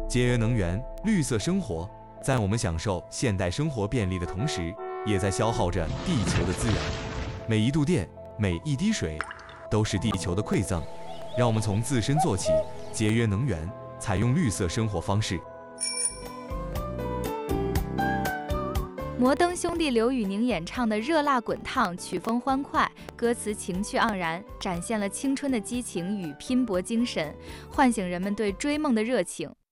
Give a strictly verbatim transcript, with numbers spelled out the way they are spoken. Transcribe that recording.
节约能源、绿色生活，在我们享受现代生活便利的同时，也在消耗着地球的资源。每一度电，每一滴水，都是地球的馈赠。让我们从自身做起，节约能源，采用绿色生活方式。 摩登兄弟刘宇宁演唱的《热辣滚烫》，曲风欢快，歌词情趣盎然，展现了青春的激情与拼搏精神，唤醒人们对追梦的热情。